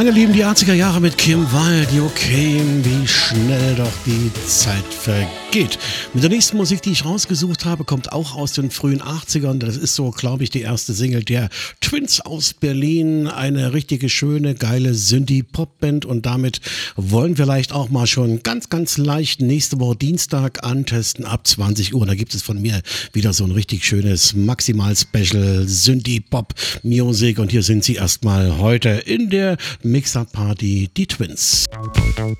ihr Lieben, die 80er Jahre mit Kim Wilde, okay, wie schnell doch die Zeit vergeht. Mit der nächsten Musik, die ich rausgesucht habe, kommt auch aus den frühen 80ern. Das ist so, glaube ich, die erste Single der Twins aus Berlin. Eine richtige, schöne, geile Synthie-Pop-Band. Und damit wollen wir vielleicht auch mal schon ganz leicht nächste Woche Dienstag antesten ab 20 Uhr. Da gibt es von mir wieder so ein richtig schönes Maximal-Special Synthie-Pop-Music. Und hier sind sie erstmal heute in der Mix-Up-Party, die Twins.